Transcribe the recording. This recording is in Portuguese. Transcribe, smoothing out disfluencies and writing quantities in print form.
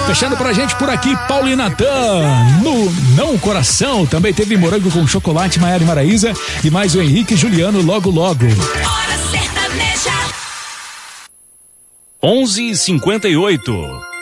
Fechando pra gente por aqui, Paulo e Natan, no Não Coração. Também teve Morango com Chocolate, Maiara e Maraísa. E mais o Henrique e Juliano, Logo Logo. Hora sertaneja. 11h58.